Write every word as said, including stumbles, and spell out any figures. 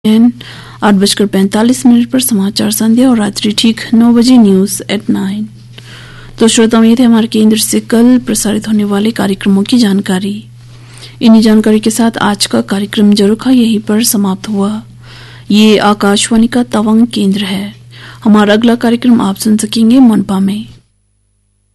आठ बजकर पैंतालीस मिनट पर समाचार संध्या और रात्रि ठीक नौ बजे न्यूज एट नाइन। तो श्रोताओं, ये थे हमारे केंद्र से कल प्रसारित होने वाले कार्यक्रमों की जानकारी। इन्हीं जानकारी के साथ आज का कार्यक्रम जरूखा यहीं पर समाप्त हुआ। ये आकाशवाणी का तवांग केंद्र है। हमारा अगला कार्यक्रम आप सुन सकेंगे मनपा में।